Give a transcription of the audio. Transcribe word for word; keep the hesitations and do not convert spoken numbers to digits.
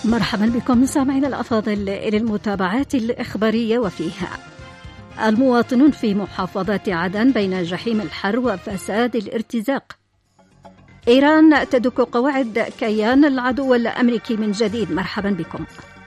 مرحبا بكم سامعينا الأفاضل إلى المتابعات الإخبارية، وفيها المواطنون في محافظة عدن بين جحيم الحر وفساد الارتزاق. إيران تدك قواعد كيان العدو الأمريكي من جديد. مرحبا بكم.